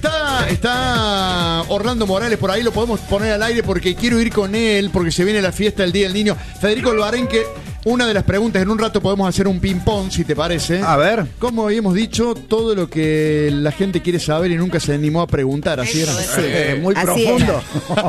Está Orlando Morales por ahí, lo podemos poner al aire porque quiero ir con él, porque se viene la fiesta del Día del Niño. Federico Albarenque, una de las preguntas, en un rato podemos hacer un ping-pong, si te parece. A ver. Como habíamos dicho, todo lo que la gente quiere saber y nunca se animó a preguntar, ¿así era? Sí, muy así profundo.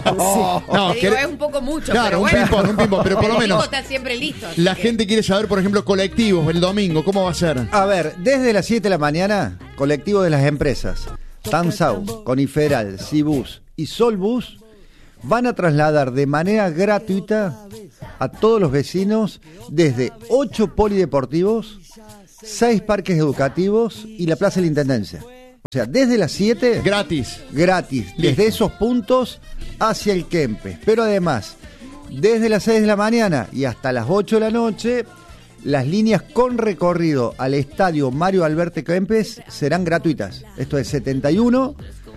No, Te digo, es un poco mucho, claro, pero bueno. un ping-pong, pero por lo El menos equipo está siempre listo. así la que- gente quiere saber, por ejemplo, colectivos, el domingo, ¿cómo va a ser? A ver, desde las 7 de la mañana, colectivo de las empresas Tansau, Coniferal, Cibus y Solbus van a trasladar de manera gratuita a todos los vecinos desde 8 polideportivos, 6 parques educativos y la Plaza de la Intendencia. O sea, desde las 7, Gratis. gratis, desde esos puntos hacia el Kempes. Pero además, desde las 6 de la mañana y hasta las 8 de la noche, las líneas con recorrido al estadio Mario Alberto Kempes serán gratuitas. Esto es 71,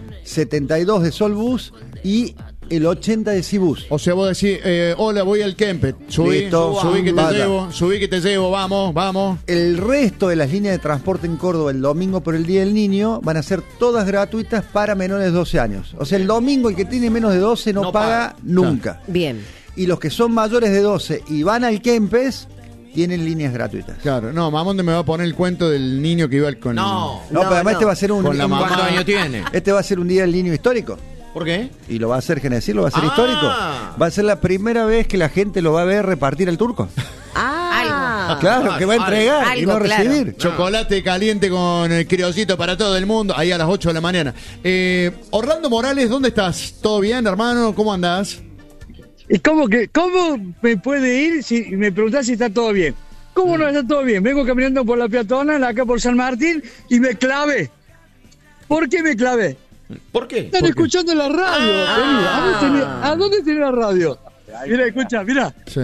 72 de Solbus y el 80 de Cibus. O sea, vos decís, hola, voy al Kempes. Subí, Listo. subí que te Vaya. llevo, subí que te llevo, vamos. El resto de las líneas de transporte en Córdoba el domingo por el Día del Niño van a ser todas gratuitas para menores de 12 años. O sea, el domingo el que tiene menos de 12 no paga nunca. Bien. Y los que son mayores de 12 y van al Kempes tienen líneas gratuitas. Claro, no, Mamonde me va a poner el cuento del niño que iba con... No. No, pero además este va a ser un Con la mamá. ¿Cuántos años tiene? este va a ser un Día del Niño histórico. ¿Por qué? Y lo va a hacer Genesis, lo va a hacer Ah. histórico. Va a ser la primera vez que la gente lo va a ver repartir el turco. Ah, Claro, que va a entregar y algo, no claro. recibir. Chocolate caliente con el criollito para todo el mundo, ahí a las 8 de la mañana. Orlando Morales, ¿dónde estás? ¿Todo bien, hermano? ¿Cómo andás? ¿Y cómo me puede ir si me preguntás si está todo bien? ¿Cómo no está todo bien? Vengo caminando por la peatonal acá por San Martín y me clavé. ¿Por qué me clavé? ¿Por qué? Están escuchando la radio. Vení, ¿a dónde tenés la radio? Mira, escucha, mira. Sí.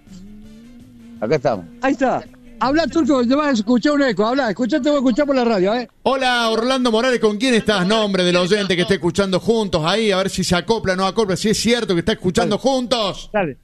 Acá estamos. Ahí está. Habla turco, te vas a escuchar un eco. Habla, te voy a escuchar por la radio, ¿eh? Hola, Orlando Morales, ¿con quién estás? Nombre del oyente que está escuchando juntos ahí, a ver si se acopla o no acopla, si es cierto que está escuchando juntos. Dale.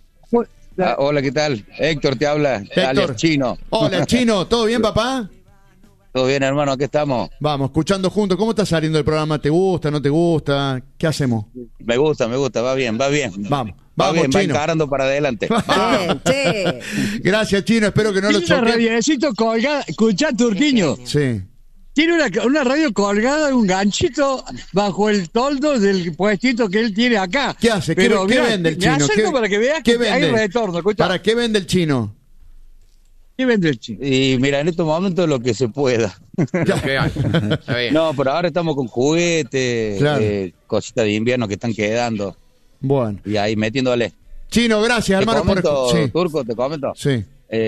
Hola, ¿qué tal? Héctor te habla. Alias Chino. Hola, Chino, ¿todo bien, papá? Todo bien, hermano, aquí estamos. Vamos, escuchando juntos. ¿Cómo está saliendo el programa? ¿Te gusta, no te gusta? ¿Qué hacemos? Me gusta, va bien. Vamos, Va vamos, bien, va Chino. encarando para adelante. che. Gracias, Chino, espero que no lo Tiene una choque. radiecito colgada. Escuchá, Turquiño. Sí. Tiene una radio colgada de un ganchito bajo el toldo del puestito que él tiene acá. ¿Qué hace? ¿Qué Mirá, vende el me Chino? acerco para que veas ¿Qué que hay vende? retorno. Escuchá. ¿Para qué vende el Chino? ¿Qué vende el Chino? Y mira, en estos momentos lo que se pueda. Lo que hay. Está bien. No, pero ahora estamos con juguetes, Claro. cositas de invierno que están quedando. Bueno. Y ahí metiéndole. Chino, gracias, Te hermano, comento, por... Sí, Turco, te comento. sí.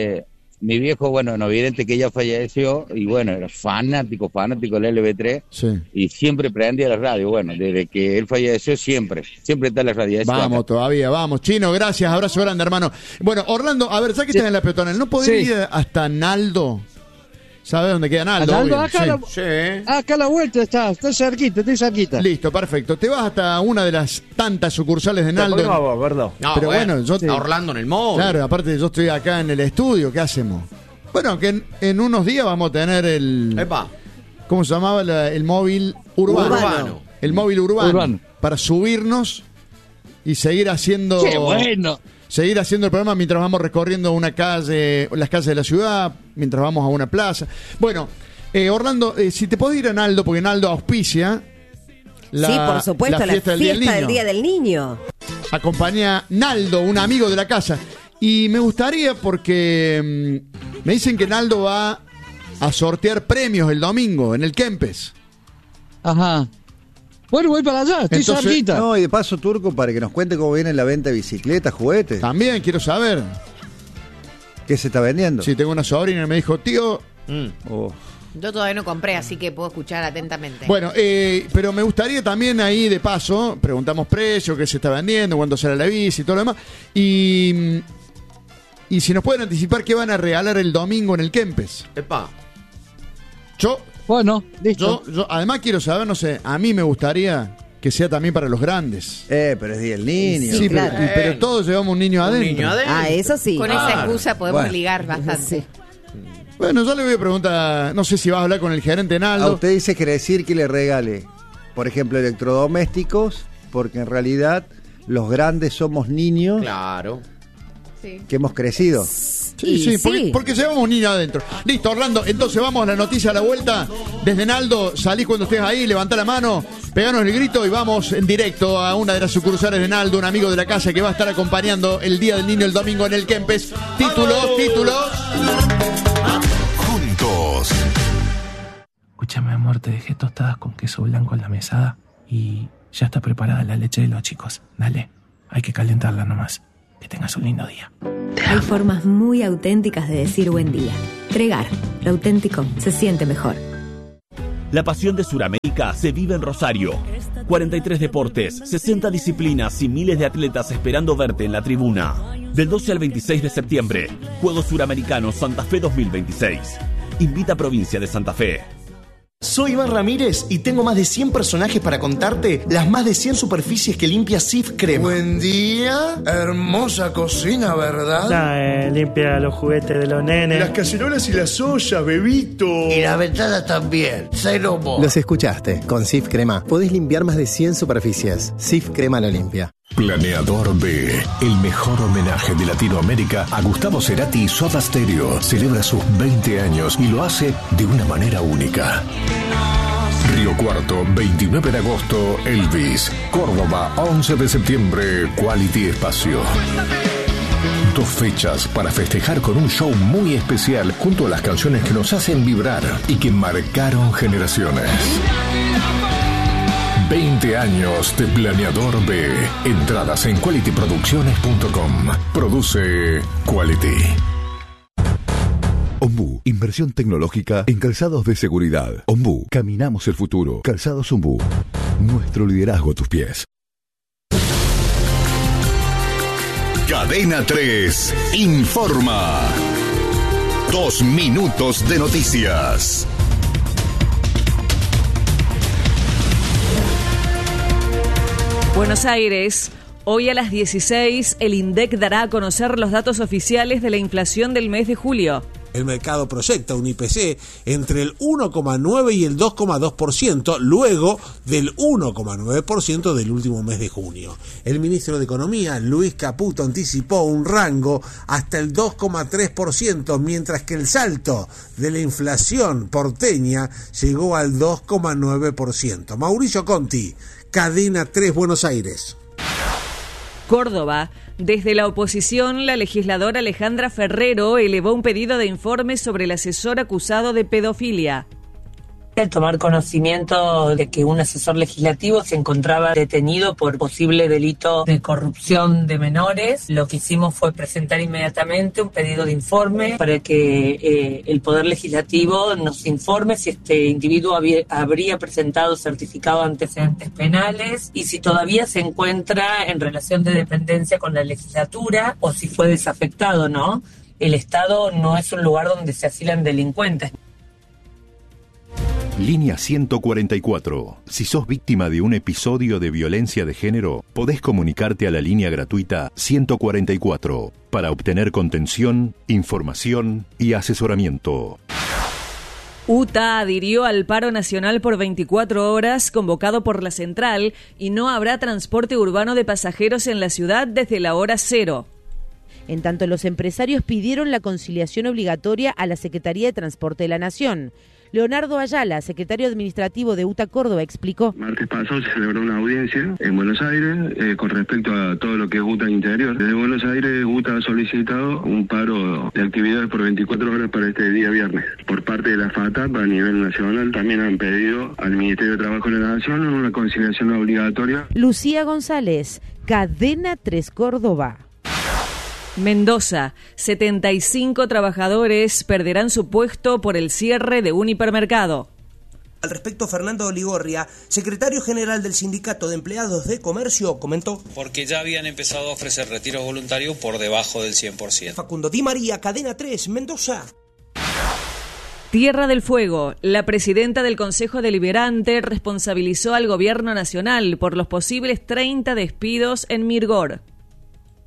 Mi viejo, bueno, no evidente que ya falleció, y bueno, era fanático del LB3, Sí. y siempre prendía la radio. Bueno, desde que él falleció, siempre está la radio. Vamos todavía, vamos. Chino, gracias, abrazo grande, hermano. Bueno, Orlando, a ver, ya que estás en la peatonal, ¿no podés Sí. ir hasta Naldo? ¿Sabes dónde queda Naldo? Naldo, obvio? acá Sí. la- Sí. Acá a la vuelta estoy cerquita. Listo, perfecto. Te vas hasta una de las tantas sucursales de Naldo. perdón. No, Pero bueno, yo- a Orlando en el móvil. Claro, aparte yo estoy acá en el estudio, ¿qué hacemos? Bueno, que en unos días vamos a tener el... Epa. ¿Cómo se llamaba? El móvil urbano. Urbano. El móvil urbano. Urbano. Para subirnos y seguir haciendo... ¡Qué bueno! Seguir haciendo el programa mientras vamos recorriendo una calle, las calles de la ciudad, mientras vamos a una plaza. Bueno, Orlando, si te podés ir a Naldo, porque Naldo auspicia la, sí, por supuesto, la fiesta del Día del Niño. Acompaña Naldo, un amigo de la casa. Y me gustaría porque me dicen que Naldo va a sortear premios el domingo en el Kempes. Ajá. Bueno, voy para allá, estoy Entonces, cerquita. No, y de paso, Turco, para que nos cuente cómo viene la venta de bicicletas, juguetes. También quiero saber. ¿Qué se está vendiendo? Si tengo una sobrina y me dijo, tío... Oh. Yo todavía no compré, así que puedo escuchar atentamente. Bueno, pero me gustaría también ahí de paso, preguntamos precios, qué se está vendiendo, cuándo será la bici y todo lo demás. Y si nos pueden anticipar qué van a regalar el domingo en el Kempes. Epa. Bueno, listo. Yo además quiero saber, no sé, a mí me gustaría que sea también para los grandes. Pero es Día del Niño. Sí, claro. pero todos llevamos un niño adentro. Niño adentro. Ah, eso sí. Con esa excusa podemos Bueno. ligar bastante. Sí. Bueno, yo le voy a preguntar, no sé si vas a hablar con el gerente A Naldo. usted dice que decir que le regale por ejemplo, electrodomésticos, porque en realidad los grandes somos niños. Claro. Que hemos crecido. Sí, porque llevamos un niño adentro. Listo, Orlando, entonces vamos a la noticia a la vuelta. Desde Naldo, salís cuando estés ahí, levantá la mano, peganos el grito y vamos en directo a una de las sucursales de Naldo, un amigo de la casa que va a estar acompañando el Día del Niño el domingo en el Kempes. Títulos. Juntos. Escúchame, amor, te dejé tostadas con queso blanco en la mesada y ya está preparada la leche de los chicos. Dale, hay que calentarla nomás. Que tengas un lindo día. Hay formas muy auténticas de decir buen día. Tregar, lo auténtico se siente mejor. La pasión de Suramérica se vive en Rosario. 43 deportes, 60 disciplinas y miles de atletas esperando verte en la tribuna. Del 12 al 26 de septiembre, Juegos Suramericanos Santa Fe 2026. Invita a Provincia de Santa Fe. Soy Iván Ramírez y tengo más de 100 personajes para contarte las más de 100 superficies que limpia Cif Crema. Buen día, hermosa cocina, ¿verdad? Limpia los juguetes de los nenes. Las cacerolas y las ollas, bebito. Y las ventanas también, cero mo. Los escuchaste, con Cif Crema podés limpiar más de 100 superficies. Cif Crema lo limpia. Planeador B, el mejor homenaje de Latinoamérica a Gustavo Cerati y Soda Stereo, celebra sus 20 años y lo hace de una manera única. Río Cuarto, 29 de agosto, Elvis. Córdoba, 11 de septiembre, Quality Espacio. 2 fechas para festejar con un show muy especial junto a las canciones que nos hacen vibrar y que marcaron generaciones. 20 años de Planeador B. Entradas en qualityproducciones.com. Produce Quality. Ombú, inversión tecnológica en calzados de seguridad. Ombú, caminamos el futuro. Calzados Ombú, nuestro liderazgo a tus pies. Cadena 3 informa. 2 minutos de noticias. Buenos Aires. Hoy a las 16, el INDEC dará a conocer los datos oficiales de la inflación del mes de julio. El mercado proyecta un IPC entre el 1,9 y el 2,2%, luego del 1,9% del último mes de junio. El ministro de Economía, Luis Caputo, anticipó un rango hasta el 2,3%, mientras que el salto de la inflación porteña llegó al 2,9%. Mauricio Conti, Cadena 3, Buenos Aires. Córdoba. Desde la oposición, la legisladora Alejandra Ferrero elevó un pedido de informe sobre el asesor acusado de pedofilia. Al tomar conocimiento de que un asesor legislativo se encontraba detenido por posible delito de corrupción de menores, lo que hicimos fue presentar inmediatamente un pedido de informe para que el Poder Legislativo nos informe si este individuo habría presentado certificado de antecedentes penales y si todavía se encuentra en relación de dependencia con la legislatura o si fue desafectado, ¿no? El Estado no es un lugar donde se asilan delincuentes. Línea 144. Si sos víctima de un episodio de violencia de género, podés comunicarte a la línea gratuita 144 para obtener contención, información y asesoramiento. UTA adhirió al paro nacional por 24 horas convocado por la central y no habrá transporte urbano de pasajeros en la ciudad desde la hora 0. En tanto, los empresarios pidieron la conciliación obligatoria a la Secretaría de Transporte de la Nación. Leonardo Ayala, secretario administrativo de UTA Córdoba, explicó. Martes pasado se celebró una audiencia en Buenos Aires con respecto a todo lo que es UTA Interior. Desde Buenos Aires, UTA ha solicitado un paro de actividades por 24 horas para este día viernes. Por parte de la FATAP a nivel nacional también han pedido al Ministerio de Trabajo de la Nación una conciliación obligatoria. Lucía González, Cadena 3 Córdoba. Mendoza, 75 trabajadores perderán su puesto por el cierre de un hipermercado. Al respecto, Fernando Oligorria, secretario general del Sindicato de Empleados de Comercio, comentó: porque ya habían empezado a ofrecer retiros voluntarios por debajo del 100%. Facundo Di María, Cadena 3, Mendoza. Tierra del Fuego. La presidenta del Consejo Deliberante responsabilizó al Gobierno Nacional por los posibles 30 despidos en Mirgor.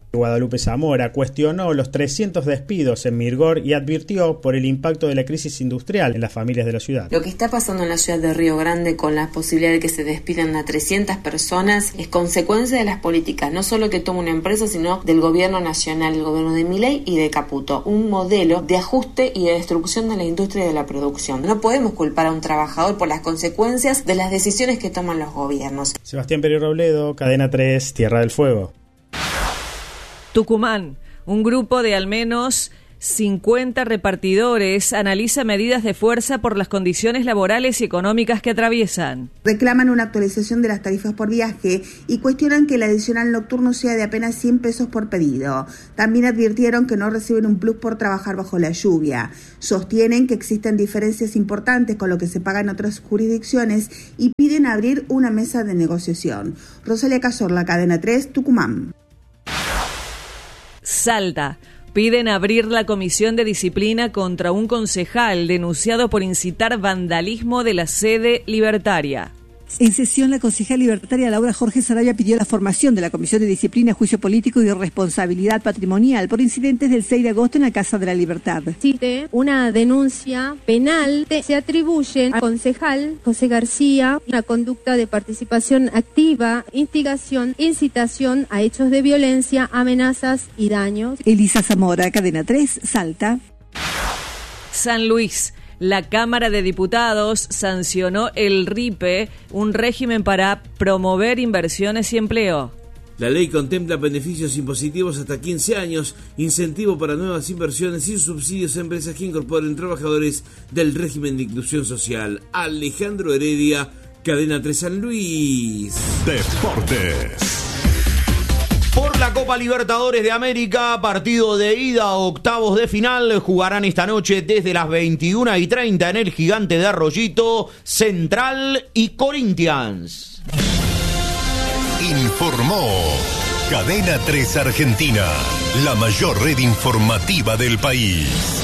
Guadalupe Zamora cuestionó los 300 despidos en Mirgor y advirtió por el impacto de la crisis industrial en las familias de la ciudad. Lo que está pasando en la ciudad de Río Grande con la posibilidad de que se despidan a 300 personas es consecuencia de las políticas, no solo que toma una empresa, sino del gobierno nacional, el gobierno de Milei y de Caputo, un modelo de ajuste y de destrucción de la industria y de la producción. No podemos culpar a un trabajador por las consecuencias de las decisiones que toman los gobiernos. Sebastián Peri Robledo, Cadena 3, Tierra del Fuego. Tucumán, un grupo de al menos 50 repartidores analiza medidas de fuerza por las condiciones laborales y económicas que atraviesan. Reclaman una actualización de las tarifas por viaje y cuestionan que el adicional nocturno sea de apenas 100 pesos por pedido. También advirtieron que no reciben un plus por trabajar bajo la lluvia. Sostienen que existen diferencias importantes con lo que se paga en otras jurisdicciones y piden abrir una mesa de negociación. Rosalia Cazorla, Cadena 3, Tucumán. Salta. Piden abrir la comisión de disciplina contra un concejal denunciado por incitar vandalismo de la sede libertaria. En sesión, la concejal libertaria Laura Jorge Sarabia pidió la formación de la Comisión de Disciplina, Juicio Político y Responsabilidad Patrimonial por incidentes del 6 de agosto en la Casa de la Libertad. Existe una denuncia penal que se atribuye al concejal José García una conducta de participación activa, instigación, incitación a hechos de violencia, amenazas y daños. Elisa Zamora, Cadena 3, Salta. San Luis. La Cámara de Diputados sancionó el RIPE, un régimen para promover inversiones y empleo. La ley contempla beneficios impositivos hasta 15 años, incentivo para nuevas inversiones y subsidios a empresas que incorporen trabajadores del régimen de inclusión social. Alejandro Heredia, Cadena 3 San Luis. Deportes. Por la Copa Libertadores de América, partido de ida, octavos de final, jugarán esta noche desde las 21:30 en el Gigante de Arroyito, Central y Corinthians. Informó Cadena 3 Argentina, la mayor red informativa del país.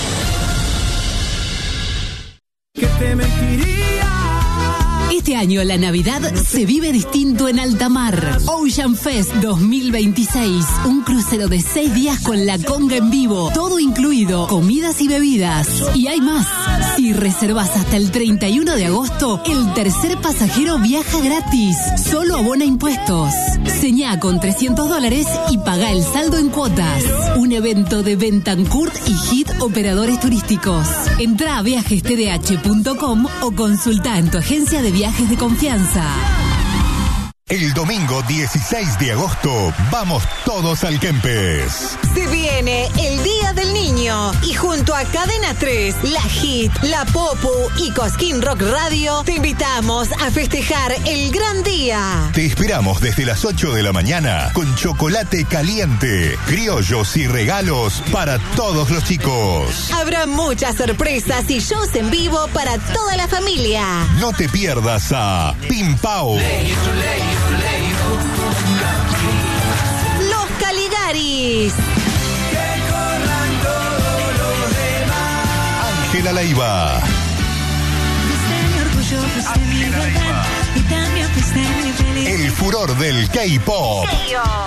¿Qué te mentiría? Este año la Navidad se vive distinto en alta mar. Ocean Fest 2026. Un crucero de 6 días con la conga en vivo. Todo incluido, comidas y bebidas. Y hay más. Si reservas hasta el 31 de agosto, el tercer pasajero viaja gratis. Solo abona impuestos. Señá con $300 y paga el saldo en cuotas. Un evento de Bentancourt y Hit Operadores Turísticos. Entrá a viajestdh.com o consulta en tu agencia de viajes de confianza. El domingo 16 de agosto vamos todos al Kempes. Se viene el Día del Niño y junto a Cadena 3, La Hit, La Popu y Cosquín Rock Radio te invitamos a festejar el gran día. Te esperamos desde las 8 de la mañana con chocolate caliente, criollos y regalos para todos los chicos. Habrá muchas sorpresas y shows en vivo para toda la familia. No te pierdas a Pim Pau, Los Caligaris, Ángela Leiva, el furor del K-pop.